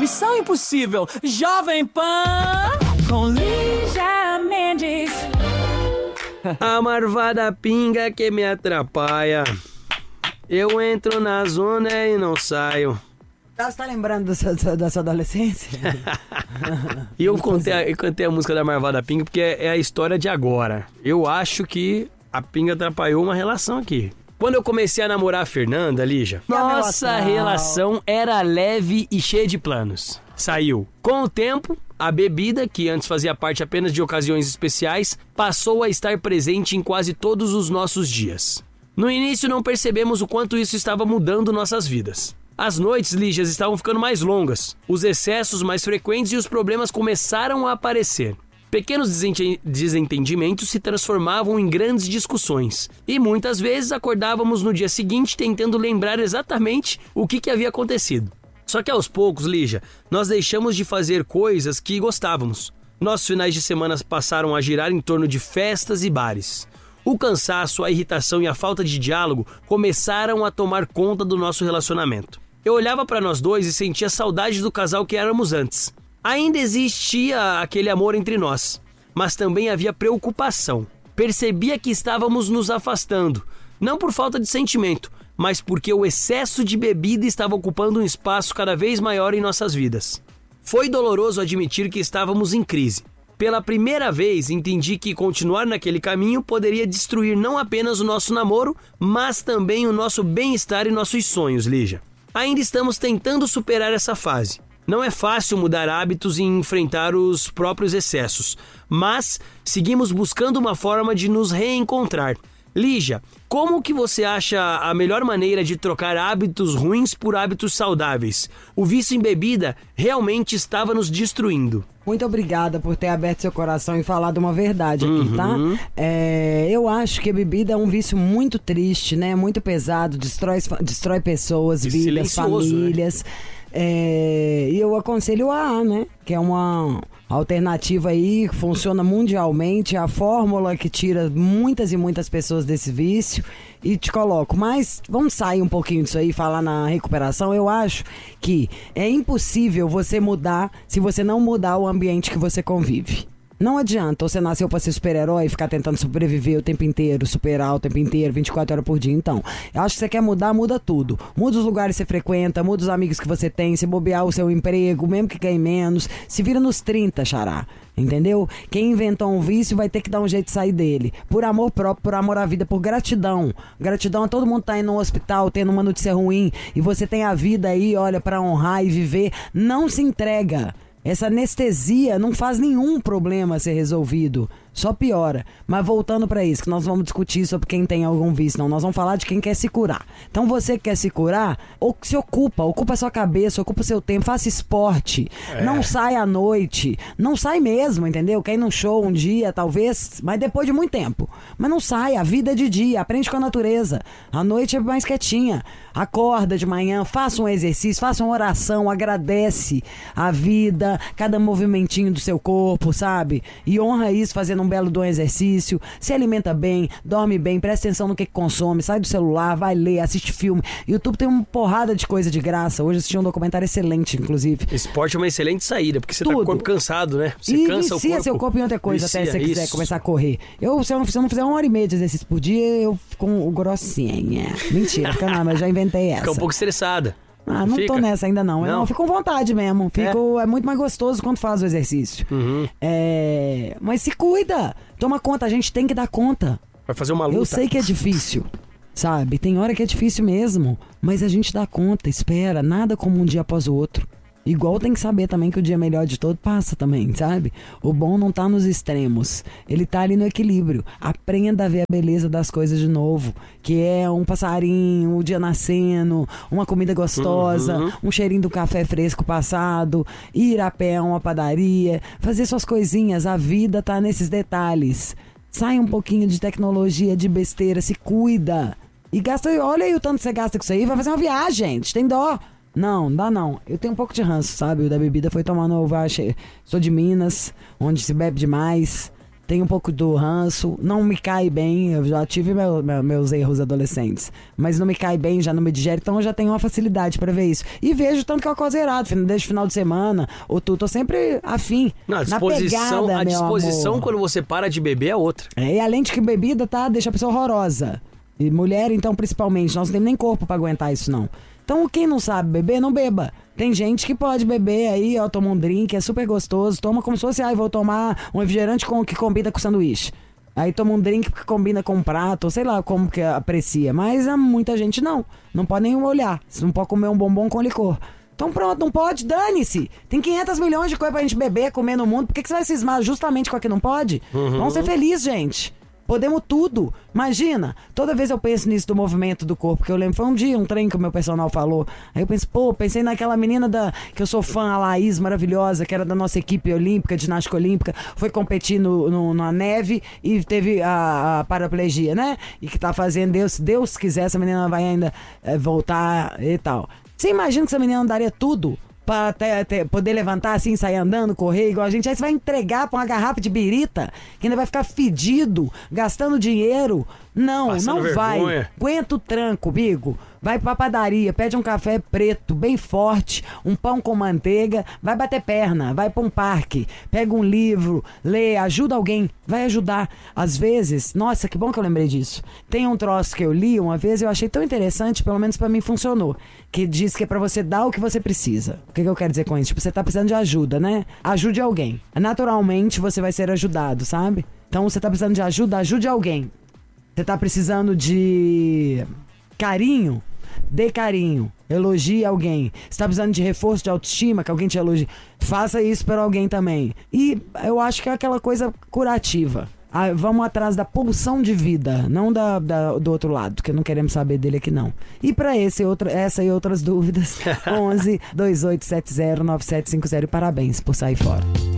Missão Impossível, Jovem Pan, com Lígia Mendes. A marvada pinga que me atrapalha. Eu entro na zona e não saio. Você tá lembrando da sua adolescência? E eu cantei a música da marvada pinga porque é a história de agora. Eu acho que a pinga atrapalhou uma relação aqui. Quando eu comecei a namorar a Fernanda, Lígia, nossa relação era leve e cheia de planos. Saiu. Com o tempo, a bebida, que antes fazia parte apenas de ocasiões especiais, passou a estar presente em quase todos os nossos dias. No início não percebemos o quanto isso estava mudando nossas vidas. As noites, Lígias, estavam ficando mais longas, os excessos mais frequentes e os problemas começaram a aparecer. Pequenos desentendimentos se transformavam em grandes discussões e muitas vezes acordávamos no dia seguinte tentando lembrar exatamente o que havia acontecido. Só que aos poucos, Lígia, nós deixamos de fazer coisas que gostávamos. Nossos finais de semana passaram a girar em torno de festas e bares. O cansaço, a irritação e a falta de diálogo começaram a tomar conta do nosso relacionamento. Eu olhava para nós dois e sentia saudade do casal que éramos antes. Ainda existia aquele amor entre nós, mas também havia preocupação. Percebia que estávamos nos afastando, não por falta de sentimento, mas porque o excesso de bebida estava ocupando um espaço cada vez maior em nossas vidas. Foi doloroso admitir que estávamos em crise. Pela primeira vez, entendi que continuar naquele caminho poderia destruir não apenas o nosso namoro, mas também o nosso bem-estar e nossos sonhos, Lígia. Ainda estamos tentando superar essa fase. Não é fácil mudar hábitos e enfrentar os próprios excessos, mas seguimos buscando uma forma de nos reencontrar. Lígia, como que você acha a melhor maneira de trocar hábitos ruins por hábitos saudáveis? O vício em bebida realmente estava nos destruindo. Muito obrigada por ter aberto seu coração e falado uma verdade aqui, tá? Eu acho que a bebida é um vício muito triste, né? Muito pesado, destrói pessoas, vidas, famílias. E eu aconselho o AA, né? Que é uma alternativa aí, que funciona mundialmente, é a fórmula que tira muitas e muitas pessoas desse vício e te coloco. Mas vamos sair um pouquinho disso aí e falar na recuperação. Eu acho que é impossível você mudar se você não mudar o ambiente que você convive. Não adianta, você nasceu pra ser super-herói e ficar tentando sobreviver o tempo inteiro, superar o tempo inteiro, 24 horas por dia. Então, eu acho que você quer mudar, muda tudo. Muda os lugares que você frequenta, muda os amigos que você tem, se bobear o seu emprego, mesmo que ganhe menos. Se vira nos 30, xará. Entendeu? Quem inventou um vício vai ter que dar um jeito de sair dele. Por amor próprio, por amor à vida, por gratidão. Gratidão a todo mundo tá indo no hospital, tendo uma notícia ruim, e você tem a vida aí, olha, pra honrar e viver. Não se entrega. Essa anestesia não faz nenhum problema ser resolvido, só piora. Mas voltando pra isso, que nós vamos discutir sobre quem tem algum vício, não, nós vamos falar de quem quer se curar. Então você que quer se curar, se ocupa a sua cabeça, ocupa o seu tempo, faça esporte, não sai à noite, não sai mesmo, entendeu? Quer ir num show um dia, talvez, mas depois de muito tempo. Mas não sai, a vida é de dia, aprende com a natureza, a noite é mais quietinha. Acorda de manhã, faça um exercício, faça uma oração, agradece a vida, cada movimentinho do seu corpo, sabe? E honra isso fazendo um belo de um exercício, se alimenta bem, dorme bem, presta atenção no que consome, sai do celular, vai ler, assiste filme. YouTube tem uma porrada de coisa de graça. Hoje assisti um documentário excelente, inclusive. Esporte é uma excelente saída, porque você tá com o corpo cansado, né? Você e cansa vicia o corpo. Seu corpo em outra coisa, até se você quiser começar a correr. Se eu não fizer 1h30 de exercício por dia, eu fico grossinha. Mentira, não, mas já inventei essa. Fica um pouco estressada. Não tô nessa ainda não. Eu não fico com vontade mesmo. É muito mais gostoso quando faz o exercício. Mas se cuida. Toma conta, a gente tem que dar conta. Vai fazer uma luta. Eu sei que é difícil, sabe? Tem hora que é difícil mesmo. Mas a gente dá conta, espera. Nada como um dia após o outro. Igual tem que saber também que o dia melhor de todo passa também, sabe? O bom não tá nos extremos, ele tá ali no equilíbrio. Aprenda a ver a beleza das coisas de novo, que é um passarinho, o dia nascendo, uma comida gostosa, um cheirinho do café fresco passado, ir a pé a uma padaria, fazer suas coisinhas. A vida tá nesses detalhes. Sai um pouquinho de tecnologia, de besteira, se cuida. E gasta, olha aí o tanto que você gasta com isso aí, vai fazer uma viagem, gente, tem dó. Não, dá não. Eu tenho um pouco de ranço, sabe? O da bebida foi tomando, sou de Minas, onde se bebe demais. tem um pouco do ranço, não me cai bem, eu já tive meus erros adolescentes, mas não me cai bem, já não me digere, então eu já tenho uma facilidade pra ver isso. E vejo tanto que eu acordo zerado, desde o final de semana, ou tudo, tô sempre afim. Não, a disposição quando você para de beber é outra. E além de que bebida, tá, deixa a pessoa horrorosa. E mulher, então, principalmente, nós não temos nem corpo pra aguentar isso, não. Então, quem não sabe beber, não beba. Tem gente que pode beber aí, ó, toma um drink, é super gostoso, toma como se fosse, vou tomar um refrigerante que combina com sanduíche. Aí toma um drink que combina com um prato, ou sei lá como que aprecia. Mas muita gente não pode nem olhar, você não pode comer um bombom com licor. Então pronto, não pode, dane-se. Tem 500 milhões de coisas pra gente beber, comer no mundo, por que você vai cismar justamente com a que não pode? Vamos ser felizes, gente. Podemos tudo. Imagina, toda vez eu penso nisso do movimento do corpo, que eu lembro, foi um dia, um trem que o meu personal falou. Aí eu penso, pensei naquela menina que eu sou fã, a Laís, maravilhosa, que era da nossa equipe olímpica, ginástica olímpica, foi competir na neve e teve a paraplegia, né? E que tá fazendo, se Deus quiser, essa menina vai ainda voltar e tal. Você imagina que essa menina daria tudo pra até poder levantar assim, sair andando, correr igual a gente. Aí você vai entregar pra uma garrafa de birita que ainda vai ficar fedido, gastando dinheiro. Não, passando não vergonha. Vai. Aguenta o tranco, amigo. Vai pra padaria, pede um café preto, bem forte, um pão com manteiga, vai bater perna, vai pra um parque, pega um livro, lê, ajuda alguém, vai ajudar. Às vezes, nossa, que bom que eu lembrei disso. Tem um troço que eu li uma vez e eu achei tão interessante, pelo menos pra mim funcionou, que diz que é pra você dar o que você precisa. O que eu quero dizer com isso? Tipo, você tá precisando de ajuda, né? Ajude alguém. Naturalmente você vai ser ajudado, sabe? Então você tá precisando de ajuda, ajude alguém. Você tá precisando de carinho, dê carinho, elogie alguém. Você tá precisando de reforço de autoestima, que alguém te elogie, faça isso para alguém também. E eu acho que é aquela coisa curativa. Vamos atrás da pulsão de vida, não do outro lado, que não queremos saber dele aqui não. E para essa e outras dúvidas, 11 2870 9750. Parabéns por sair fora.